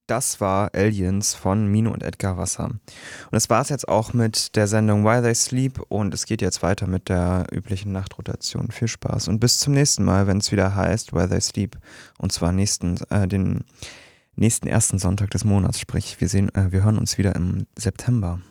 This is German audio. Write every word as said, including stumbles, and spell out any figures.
Das war Aliens von Mino und Edgar Wasser. Und das war es jetzt auch mit der Sendung While They Sleep und es geht jetzt weiter mit der üblichen Nachtrotation. Viel Spaß und bis zum nächsten Mal, wenn es wieder heißt While They Sleep, und zwar nächsten, äh, den nächsten ersten Sonntag des Monats, sprich wir sehen, äh, wir hören uns wieder im September.